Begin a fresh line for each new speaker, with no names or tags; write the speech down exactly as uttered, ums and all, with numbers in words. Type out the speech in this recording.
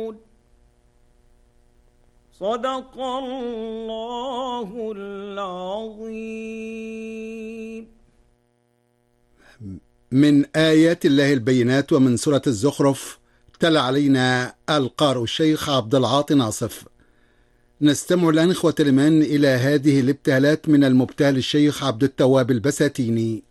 صدق الله العظيم.
من آيات الله البينات ومن سورة الزخرف. تلا علينا القارئ الشيخ عبد العاطي ناصف. نستمع الآن إخوة الإيمان إلى هذه الابتهالات من المبتهل الشيخ عبد التواب البساتيني.